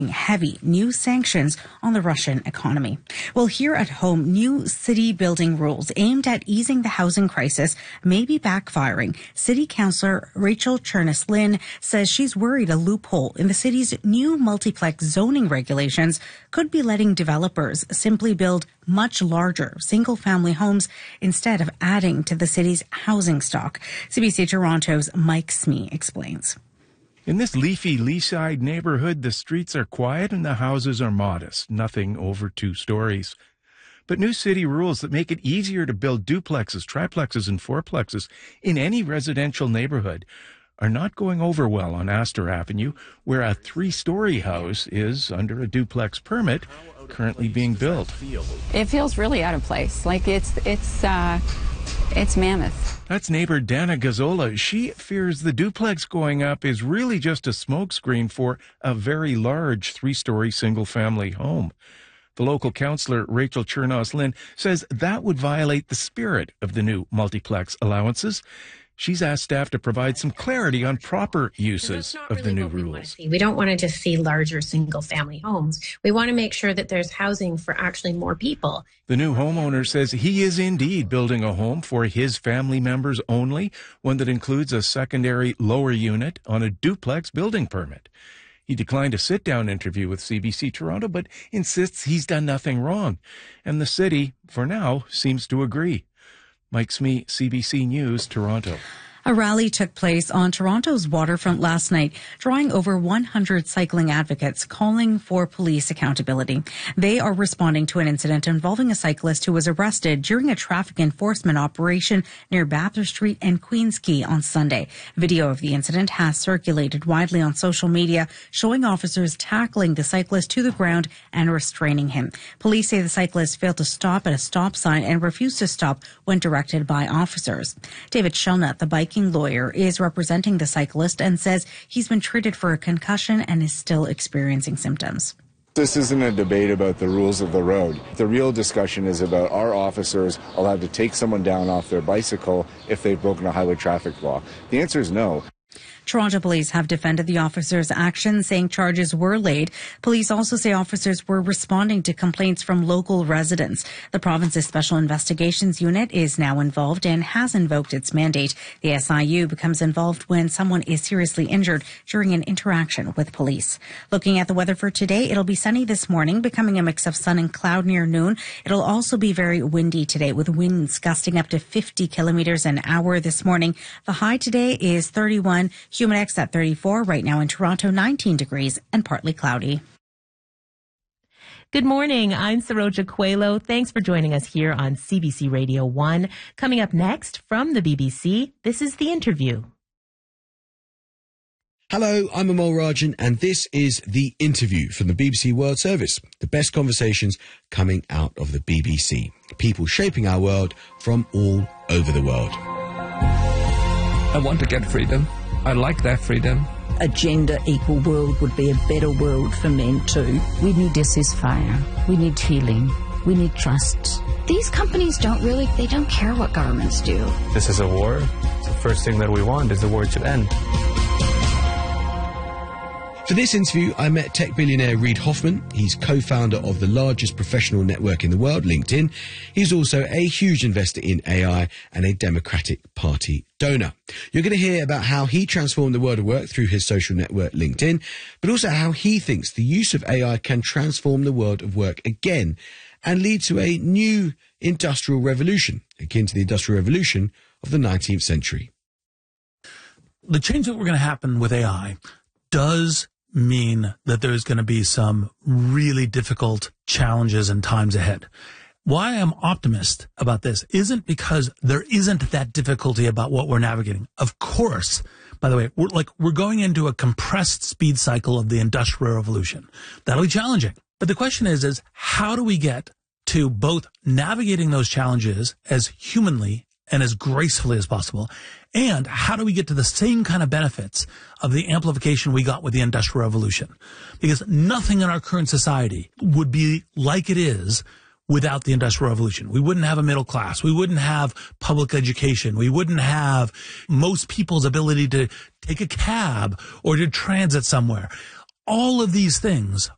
heavy new sanctions on the Russian economy. Well, here at home, new city building rules aimed at easing the housing crisis may be backfiring. City Councillor Rachel Chernes-Lynn says she's worried a loophole in the city's new multiplex zoning regulations could be letting developers simply build much larger single-family homes instead of adding to the city's housing stock. CBC Toronto's Mike Smee explains. In this leafy Leaside neighborhood, the streets are quiet and the houses are modest, nothing over 2 stories. But new city rules that make it easier to build duplexes, triplexes, and fourplexes in any residential neighborhood are not going over well on Astor Avenue, where a 3-story house is, under a duplex permit, currently being built. It feels really out of place. Like it's mammoth. That's neighbor Dana Gazzola. She fears the duplex going up is really just a smokescreen for a very large 3-story single-family home. The local councillor, Rachel Chernes-Lynn, says that would violate the spirit of the new multiplex allowances. She's asked staff to provide some clarity on proper uses of the new rules. We don't want to just see larger single-family homes. We want to make sure that there's housing for actually more people. The new homeowner says he is indeed building a home for his family members only, one that includes a secondary lower unit on a duplex building permit. He declined a sit-down interview with CBC Toronto, but insists he's done nothing wrong. And the city, for now, seems to agree. Mike Smee, CBC News, Toronto. A rally took place on Toronto's waterfront last night, drawing over 100 cycling advocates calling for police accountability. They are responding to an incident involving a cyclist who was arrested during a traffic enforcement operation near Bathurst Street and Queens Quay on Sunday. Video of the incident has circulated widely on social media, showing officers tackling the cyclist to the ground and restraining him. Police say the cyclist failed to stop at a stop sign and refused to stop when directed by officers. David Shelnut, the biking lawyer, is representing the cyclist and says he's been treated for a concussion and is still experiencing symptoms. This isn't a debate about the rules of the road. The real discussion is about, are officers allowed to take someone down off their bicycle if they've broken a highway traffic law? The answer is no. Toronto police have defended the officers' actions, saying charges were laid. Police also say officers were responding to complaints from local residents. The province's Special Investigations Unit is now involved and has invoked its mandate. The SIU becomes involved when someone is seriously injured during an interaction with police. Looking at the weather for today, it'll be sunny this morning, becoming a mix of sun and cloud near noon. It'll also be very windy today, with winds gusting up to 50 kilometers an hour this morning. The high today is 31. Humidex at 34, right now in Toronto, 19 degrees and partly cloudy. Good morning. I'm Saroja Coelho. Thanks for joining us here on CBC Radio 1. Coming up next from the BBC, this is The Interview. Hello, I'm Amol Rajan, and this is The Interview from the BBC World Service. The best conversations coming out of the BBC. People shaping our world from all over the world. I want to get freedom. I like that freedom. A gender equal world would be a better world for men too. We need a ceasefire. We need healing. We need trust. These companies don't care what governments do. This is a war. The first thing that we want is the war to end. For this interview, I met tech billionaire Reid Hoffman. He's co-founder of the largest professional network in the world, LinkedIn. He's also a huge investor in AI and a Democratic Party donor. You're going to hear about how he transformed the world of work through his social network, LinkedIn, but also how he thinks the use of AI can transform the world of work again and lead to a new industrial revolution, akin to the Industrial Revolution of the 19th century. The change that we're going to happen with AI does mean that there's going to be some really difficult challenges and times ahead. Why I'm optimist about this isn't because there isn't that difficulty about what we're navigating. Of course, by the way, we're going into a compressed speed cycle of the Industrial Revolution. That'll be challenging. But the question is how do we get to both navigating those challenges as humanly and as gracefully as possible, and how do we get to the same kind of benefits of the amplification we got with the Industrial Revolution? Because nothing in our current society would be like it is without the Industrial Revolution. We wouldn't have a middle class. We wouldn't have public education. We wouldn't have most people's ability to take a cab or to transit somewhere. All of these things